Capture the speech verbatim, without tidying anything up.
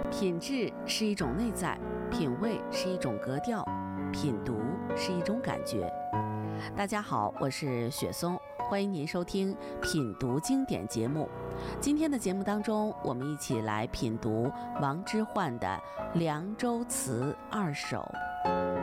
品质是一种内在，品味是一种格调，品读是一种感觉。大家好，我是雪松，欢迎您收听品读经典节目。今天的节目当中，我们一起来品读王之涣的《凉州词二首》。